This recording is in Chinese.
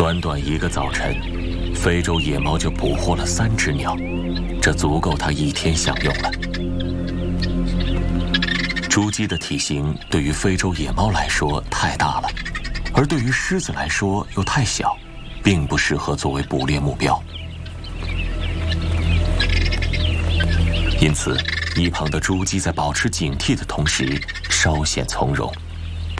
短短一个早晨，非洲野猫就捕获了3只鸟，这足够它一天享用了。猪鸡的体型对于非洲野猫来说太大了，而对于狮子来说又太小，并不适合作为捕猎目标。因此，一旁的猪鸡在保持警惕的同时，稍显从容。